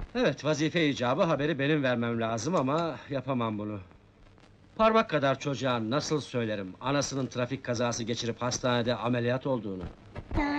Evet, vazife icabı haberi benim vermem lazım ama yapamam bunu. Parmak kadar çocuğa nasıl söylerim anasının trafik kazası geçirip hastanede ameliyat olduğunu?